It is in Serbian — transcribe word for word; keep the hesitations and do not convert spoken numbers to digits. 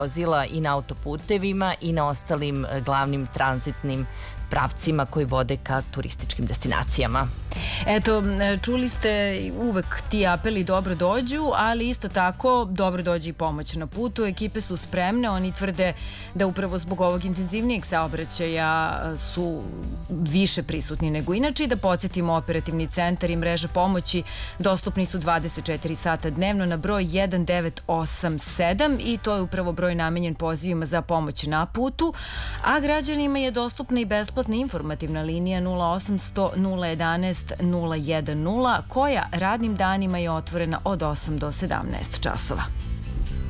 vozila i na autoputevima i na ostalim glavnim tranzitnim pravcima koji vode ka turističkim destinacijama. Eto, čuli ste, uvek ti apeli dobro dođu, ali isto tako dobro dođe i pomoć na putu. Ekipe su spremne, oni tvrde da upravo zbog ovog intenzivnijeg saobraćaja su više prisutni nego inače i da podsjetimo, operativni centar i mreža pomoći dostupni su dvadeset četiri sata dnevno na broj jedan devet osam sedam i to je upravo broj namenjen pozivima za pomoć na putu, a građanima je dostupna i besplatna informativna linija nula osamsto nula jedanaest nula jedan nula koja radnim danima je otvorena od osam do sedamnaest časova.